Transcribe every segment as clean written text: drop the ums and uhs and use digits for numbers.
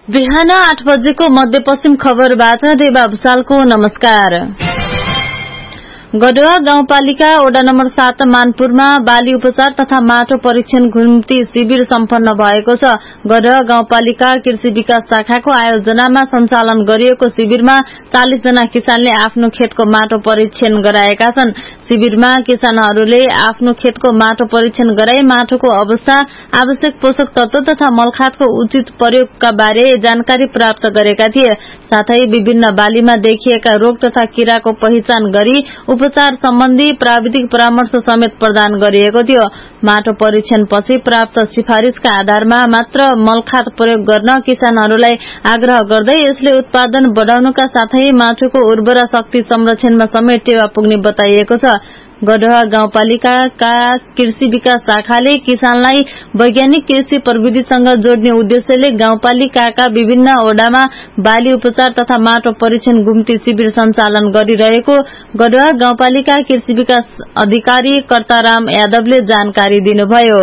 बिहान 8 बजेको मध्यपश्चिम खबरबाट देवा भुसालको नमस्कार। गढुवा गाउँपालिका वडा नम्बर 7 मानपुरमा बाली उपचार तथा माटो परीक्षण घुम्ती शिविर सम्पन्न भएको छ। गढुवा गाउँपालिका कृषि विकास शाखाको आयोजनामा सञ्चालन गरिएको शिविरमा 40 जना किसानले आफ्नो खेतको माटो परीक्षण गराएका छन्। शिविरमा किसानहरूले आफ्नो खेतको माटो परीक्षण गराई माटोको अवस्था, आवश्यक पोषक तत्व तथा मलखादको उचित प्रयोगका बारे जानकारी प्राप्त गरेका थिए। साथै विभिन्न बालीमा देखिएका रोग तथा कीराको पहिचान गरी उपचार सम्बन्धी प्राविधिक परामर्श समेत प्रदान गरिएको थियो। माटो परीक्षण पछि प्राप्त सिफारिशका आधारमा मात्र मलखाद प्रयोग गर्न किसानहरूलाई आग्रह गर्दै यसले उत्पादन बढ़ाउनका साथै माटोको उर्वरा शक्ति संरक्षणमा समेत टेवा पुग्ने बताइएको छ। गढुवा गाउँपालिकाका कृषि विकास शाखाले किसानलाई वैज्ञानिक कृषि प्रविधिसँग जोड्ने उद्देश्यले गाउँपालिकाका विभिन्न वडामा बाली उपचार तथा माटो परीक्षण घुम्ती शिविर सञ्चालन गरिरहेको गढुवा गाउँपालिका कृषि विकास अधिकारी कर्ताराम यादवले जानकारी दिनुभयो।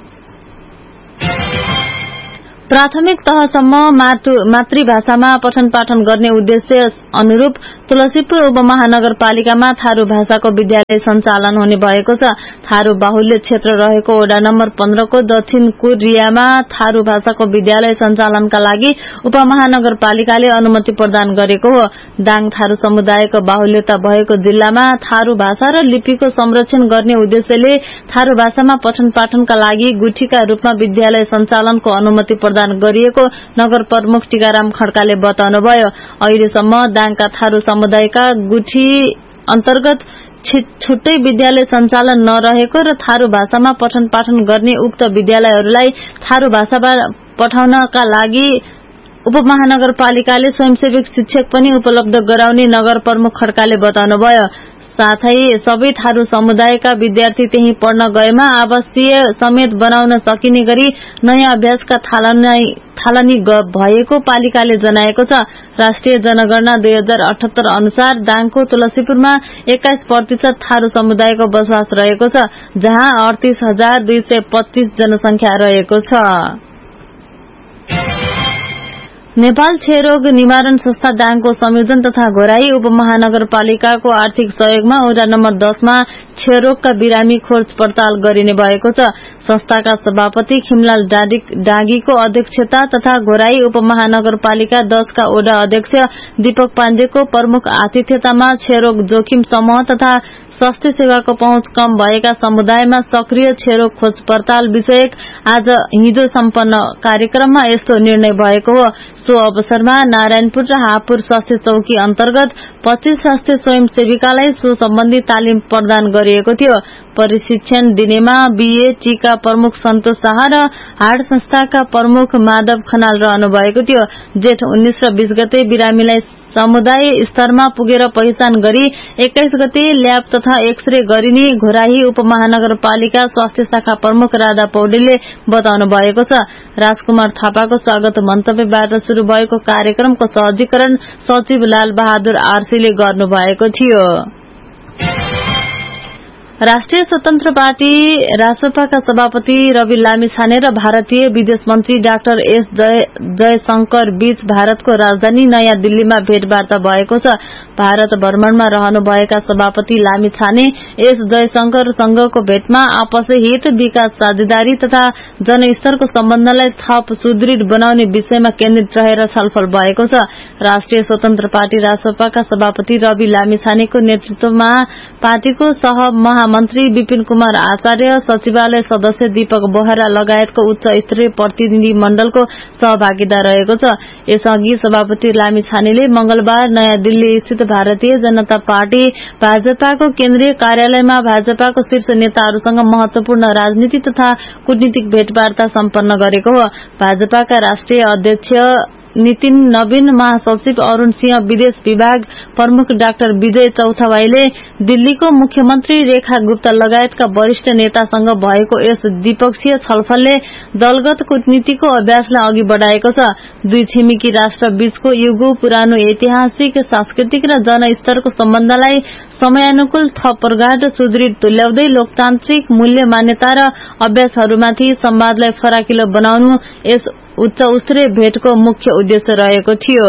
प्राथमिक तहसम्म मातृभाषामा पठन पाठन गर्ने उद्देश्य अनुरूप तुलसीपुर उपमहानगरपालिकामा थारू भाषाको विद्यालय सञ्चालन हुने भएको छ। थारू बाहुल्य क्षेत्र रहेको वडा नम्बर 15 को दक्षिण कुरियामा थारू भाषाको विद्यालय सञ्चालनका लागि उपमहानगरपालिकाले अनुमति प्रदान गरेको हो। दाङ थारू समुदायको बाहुल्यता भएको जिल्लामा थारू भाषा र लिपिको संरक्षण गर्ने उद्देश्यले थारू भाषामा पठन पाठनका लागि गुठीका रूपमा विद्यालय सञ्चालनको अनुमति प्रदान गरिएको नगर प्रमुख टीकाराम खड्काले बताउनुभयो। अहिलेसम्म दाङका थारू समुदायका गुठी अन्तर्गत छुट्टै विद्यालय सञ्चालन नरहेको र थारू भाषामा पठन पाठन गर्ने उक्त विद्यालयहरूलाई थारू भाषामा पठाउनका लागि उपमहानगरपालिकाले स्वयंसेवक शिक्षक पनि उपलब्ध गराउने नगर प्रमुख खड्काले बताउनुभयो। साथै सबै थारू समुदायका विद्यार्थी त्यही पढ्न गएमा आवासीय समेत बनाउन सकिने गरी नयाँ अभ्यासका थालनी भएको पालिकाले जनाएको छ। राष्ट्रिय जनगणना 2078 अनुसार दाङको तुलसीपुरमा 21% थारू समुदायको बसोबास रहेको छ, जहाँ 38,225 जनसंख्या रहेको छ। नेपाल क्षयरोग निवारण संस्था दाङको संयोजन तथा घोराई उपमहानगरपालिकाको आर्थिक सहयोगमा वडा नम्बर 10 मा क्षयरोगका बिरामी खोज पड़ताल गरिने भएको छ। संस्थाका सभापति खिमलाल डाँगीको अध्यक्षता तथा घोराई उपमहानगरपालिका 10 का वडा अध्यक्ष दीपक पाण्डेको प्रमुख आतिथ्यतामा क्षयरोग जोखिम समूह तथा स्वास्थ्य सेवाको पहुँच कम भएका समुदायमा सक्रिय क्षयरोग खोज पड़ताल विषयक हिजो सम्पन्न कार्यक्रममा यस्तो निर्णय भएको हो। सो अवसरमा नारायणपुर र हापुर स्वास्थ्य चौकी अन्तर्गत 25 स्वास्थ्य स्वयंसेविकालाई सो सम्बन्धी तालिम प्रदान गरिएको थियो। प्रशिक्षण दिनेमा बीए टीका प्रमुख सन्तोष शाह र हाड संस्थाका प्रमुख माधव खनाल रहनु भएको थियो। जेठ 19 र 20 गते बिरामीलाई समुदाय स्तरमा पुगेर पहिचान गरी 21 गते ल्याब तथा एक्सरे गरिने घोराही उपमहानगरपालिका स्वास्थ्य शाखा प्रमुख राधा पौडेलले बताउनु भएको छ। राजकुमार थापाको स्वागत मन्तव्यबाट शुरू भएको कार्यक्रमको सहजीकरण सचिव लाल बहादुर आरसीले गर्नुभएको थियो। राष्ट्रिय स्वतन्त्र पार्टी रासपाका सभापति रवि लामिछाने र भारतीय विदेश मन्त्री डाक्टर एस जयशंकर बीच भारतको राजधानी नयाँ दिल्लीमा भेटवार्ता भएको छ। भारत भ्रमणमा रहनुभएका सभापति लामिछाने एस जयशंकरसँगको भेटमा आपसी हित, विकास साझेदारी तथा जनस्तरको सम्बन्धलाई थप सुदृढ़ बनाउने विषयमा केन्द्रित रहेर छलफल भएको छ। राष्ट्रिय स्वतन्त्र पार्टी रासपाका सभापति रवि लामिछानेको नेतृत्वमा पार्टीको सह महामन्त्री विपिन कुमार आचार्य, सचिवालय सदस्य दीपक बोहरा लगायतको उच्च स्तरीय प्रतिनिधि मण्डलको सहभागिता रहेको छ। यसअघि सभापति लामिछानेले मंगलबार नयाँ दिल्ली स्थित भारतीय जनता पार्टी भाजपाको केन्द्रीय कार्यालयमा भाजपाको शीर्ष नेताहरूसँग महत्वपूर्ण राजनीति तथा कूटनीतिक भेटवार्ता सम्पन्न गरेको हो। भाजपाका राष्ट्रिय अध्यक्ष नितिन नवीन, महासचिव अरूण सिंह, विदेश विभाग प्रमुख डाक्टर विजय चौथावाईले दिल्लीको मुख्यमन्त्री रेखा गुप्ता लगायतका वरिष्ठ नेतासँग भएको यस द्विपक्षीय छलफलले दलगत कूटनीतिको अभ्यासलाई अघि बढ़ाएको छ। दुई छिमेकी राष्ट्र बीचको युगौं पुरानो ऐतिहासिक, सांस्कृतिक र जनस्तरको सम्बन्धलाई समयानुकूल थप प्रगाढ़, सुदृढ़ तुल्याउँदै लोकतान्त्रिक मूल्य, मान्यता र अभ्यासहरूमाथि संवादलाई फराकिलो बनाउनु यस उच्च स्तरीय भेटको मुख्य उद्देश्य रहेको थियो।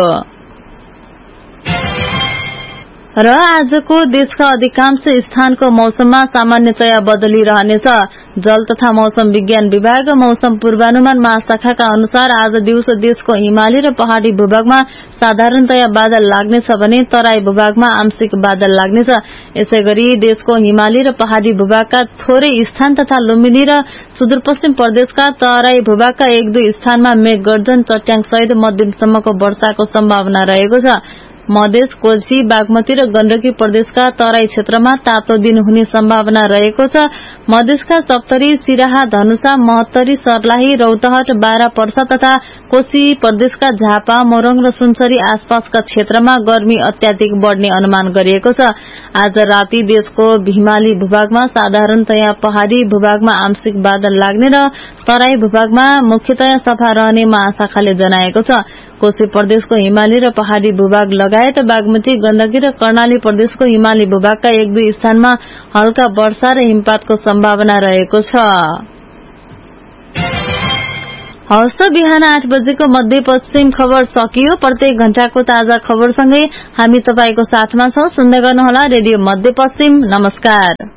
र आजको देशका अधिकांश स्थानको मौसममा सामान्यतया बदली रहनेछ। जल तथा मौसम विज्ञान विभाग मौसम पूर्वानुमान महाशाखाका अनुसार आज दिउँसो देशको हिमाली र पहाड़ी भूभागमा साधारणतया बादल लाग्नेछ भने तराई भूभागमा आंशिक बादल लाग्नेछ। यसैगरी देशको हिमाली र पहाड़ी भूभागका थोरै स्थान तथा लुम्बिनी र सुदूरपश्चिम प्रदेशका तराई भूभागका 1-2 स्थानमा मेघ गर्जन चट्याङ सहित मध्यमसम्मको वर्षाको सम्भावना रहेको छ। मधेस, कोशी, बागमती र गण्डकी प्रदेशका तराई क्षेत्रमा तातो दिन हुने सम्भावना रहेको छ। मधेसका सप्तरी, सिराहा, धनुषा, महोत्तरी, सर्लाही, रौतहट, बारा, पर्सा तथा कोशी प्रदेशका झापा, मोरङ र सुनसरी आसपासका क्षेत्रमा गर्मी अत्याधिक बढ़ने अनुमान गरिएको छ। आज राति देशको हिमाली भूभागमा साधारणतया पहाड़ी भूभागमा आंशिक बादल लाग्ने र तराई भूभागमा मुख्यतया सफा रहने महाशाखाले जनाएको छ। कोशी प्रदेशको हिमाली र पहाड़ी भूभाग लगायत बागमती, गण्डकी र कर्णाली प्रदेशको हिमाली भूभागका 1-2 स्थानमा हल्का वर्षा र हिमपातको सम्भावना रहेको छ। हवस् त बिहान 8 बजेको मध्यपश्चिम खबर सकियो। प्रत्येक घण्टाको ताजा खबरसँगै हामी तपाईको साथमा छौं। सुन्दै गर्नुहोला रेडियो मध्यपश्चिम। नमस्कार।